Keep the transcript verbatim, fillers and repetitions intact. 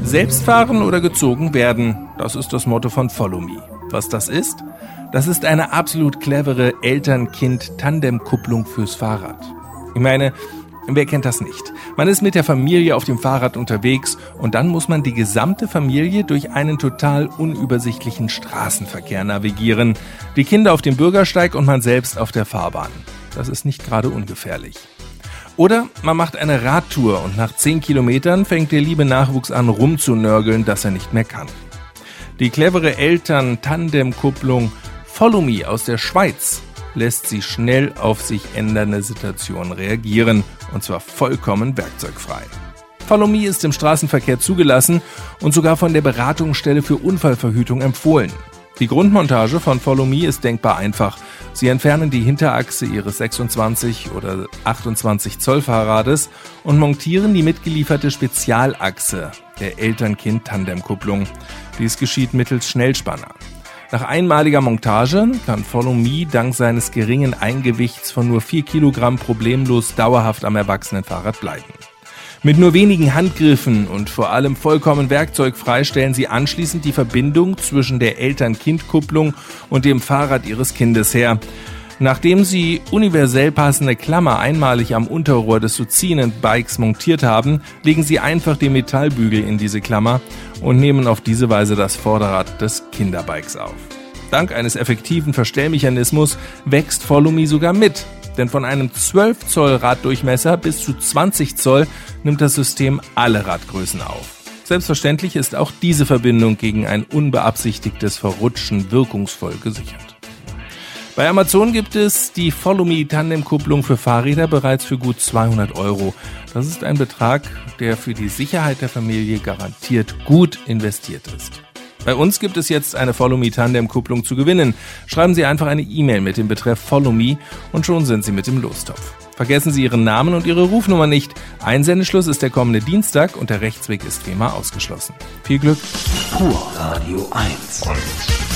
Selbst fahren oder gezogen werden, das ist das Motto von Follow Me. Was das ist? Das ist eine absolut clevere Eltern-Kind-Tandem-Kupplung fürs Fahrrad. Ich meine, wer kennt das nicht? Man ist mit der Familie auf dem Fahrrad unterwegs und dann muss man die gesamte Familie durch einen total unübersichtlichen Straßenverkehr navigieren. Die Kinder auf dem Bürgersteig und man selbst auf der Fahrbahn. Das ist nicht gerade ungefährlich. Oder man macht eine Radtour und nach zehn Kilometern fängt der liebe Nachwuchs an rumzunörgeln, dass er nicht mehr kann. Die clevere Eltern-Tandem-Kupplung Follow Me aus der Schweiz lässt sie schnell auf sich ändernde Situationen reagieren, und zwar vollkommen werkzeugfrei. Follow Me ist im Straßenverkehr zugelassen und sogar von der Beratungsstelle für Unfallverhütung empfohlen. Die Grundmontage von Follow Me ist denkbar einfach. Sie entfernen die Hinterachse ihres sechsundzwanzig oder achtundzwanzig Zoll Fahrrades und montieren die mitgelieferte Spezialachse der Eltern-Kind-Tandem-Kupplung. Dies geschieht mittels Schnellspanner. Nach einmaliger Montage kann Follow Me dank seines geringen Eingewichts von nur vier Kilogramm problemlos dauerhaft am Erwachsenenfahrrad bleiben. Mit nur wenigen Handgriffen und vor allem vollkommen werkzeugfrei stellen sie anschließend die Verbindung zwischen der Eltern-Kind-Kupplung und dem Fahrrad ihres Kindes her. Nachdem sie universell passende Klammer einmalig am Unterrohr des so ziehenden Bikes montiert haben, legen sie einfach den Metallbügel in diese Klammer und nehmen auf diese Weise das Vorderrad des Kinderbikes auf. Dank eines effektiven Verstellmechanismus wächst Follow Me sogar mit, denn von einem zwölf Zoll Raddurchmesser bis zu zwanzig Zoll nimmt das System alle Radgrößen auf. Selbstverständlich ist auch diese Verbindung gegen ein unbeabsichtigtes Verrutschen wirkungsvoll gesichert. Bei Amazon gibt es die Follow Me Tandem-Kupplung für Fahrräder bereits für gut zweihundert Euro. Das ist ein Betrag, der für die Sicherheit der Familie garantiert gut investiert ist. Bei uns gibt es jetzt eine Follow Me Tandem-Kupplung zu gewinnen. Schreiben Sie einfach eine E-Mail mit dem Betreff Follow Me und schon sind Sie mit im Lostopf. Vergessen Sie Ihren Namen und Ihre Rufnummer nicht. Einsendeschluss ist der kommende Dienstag und der Rechtsweg ist wie immer ausgeschlossen. Viel Glück. Pur Radio eins.